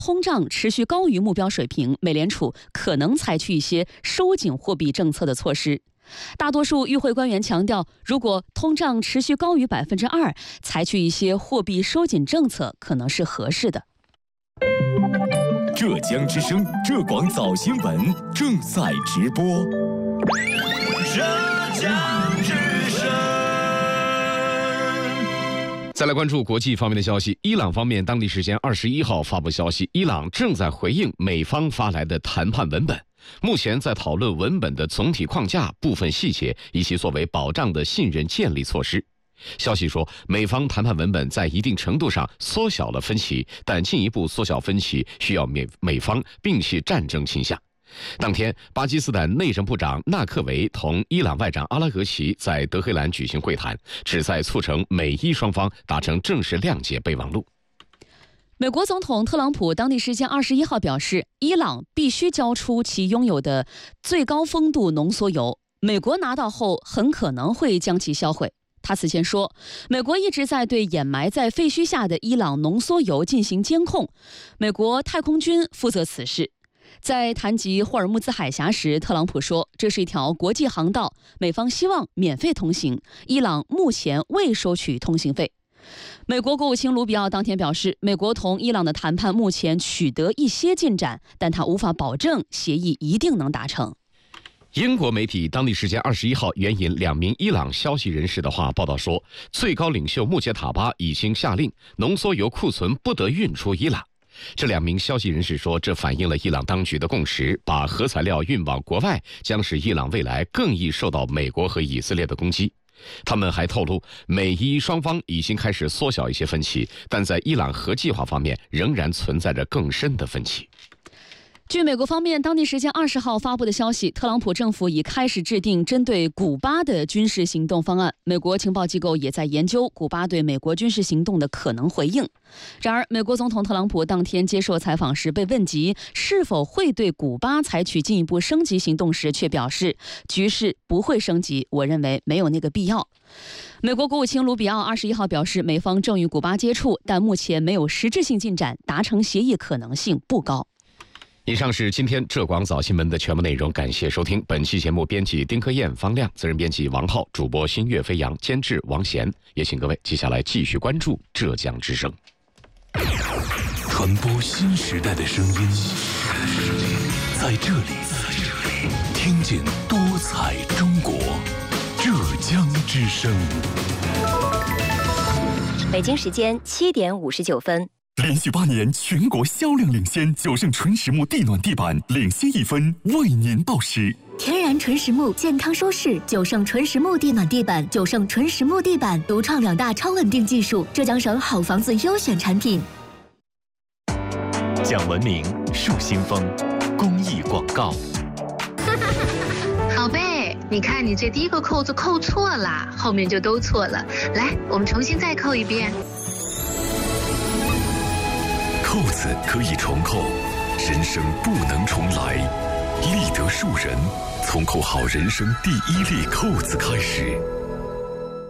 通胀持续高于目标水平，美联储可能采取一些收紧货币政策的措施。大多数与会官员强调，如果通胀持续高于2%，采取一些货币收紧政策可能是合适的。 浙江之声浙广早新闻正在直播。浙江之声。 再来关注国际方面的消息，伊朗方面当地时间21号发布消息，伊朗正在回应美方发来的谈判文本。目前在讨论文本的总体框架、部分细节以及作为保障的信任建立措施。消息说，美方谈判文本在一定程度上缩小了分歧，但进一步缩小分歧需要美方摒弃战争倾向。当天，巴基斯坦内政部长纳克维同伊朗外长阿拉格齐在德黑兰举行会谈，旨在促成美伊双方达成正式谅解备忘录。 美国总统特朗普当地时间21号表示，伊朗必须交出其拥有的最高丰度浓缩铀，美国拿到后很可能会将其销毁。他此前说，美国一直在对掩埋在废墟下的伊朗浓缩铀进行监控，美国太空军负责此事。在谈及霍尔木兹海峡时，特朗普说，这是一条国际航道，美方希望免费通行，伊朗目前未收取通行费。美国国务卿卢比奥当天表示，美国同伊朗的谈判目前取得一些进展，但他无法保证协议一定能达成。 英国媒体当地时间21号援引2名伊朗消息人士的话报道说，最高领袖穆杰塔巴已经下令浓缩铀库存不得运出伊朗。这2名消息人士说，这反映了伊朗当局的共识，把核材料运往国外将使伊朗未来更易受到美国和以色列的攻击。他们还透露，美伊双方已经开始缩小一些分歧，但在伊朗核计划方面仍然存在着更深的分歧。 据美国方面当地时间20号发布的消息，特朗普政府已开始制定针对古巴的军事行动方案。美国情报机构也在研究古巴对美国军事行动的可能回应。然而，美国总统特朗普当天接受采访时被问及是否会对古巴采取进一步升级行动时，却表示局势不会升级，我认为没有那个必要。美国国务卿卢比奥21号表示，美方正与古巴接触，但目前没有实质性进展，达成协议可能性不高。 以上是今天浙广早新闻的全部内容，感谢收听。本期节目编辑丁科燕、方亮，责任编辑王浩，主播新月飞扬，监制王贤。也请各位接下来继续关注浙江之声， 传播新时代的声音，在这里听见多彩中国。浙江之声。 北京时间7点59分。 连续8年全国销量领先，九盛纯实木地暖地板领先1分，为您报时。 天然纯实木，健康舒适，九盛纯实木地暖地板，九盛纯实木地板独创2大超稳定技术，浙江省好房子优选产品。 讲文明，树新风，公益广告。 宝贝，你看你这第一个扣子扣错了，后面就都错了。来，我们重新再扣一遍。 扣子可以重扣，人生不能重来。立德树人，从扣好人生第1粒扣子开始。